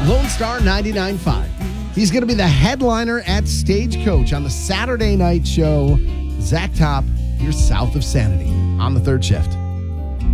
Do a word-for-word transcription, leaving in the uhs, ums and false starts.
Lone Star ninety-nine point five. He's going to be the headliner at Stagecoach on the Saturday night show. Zach Top, you're south of Sanity on the third shift.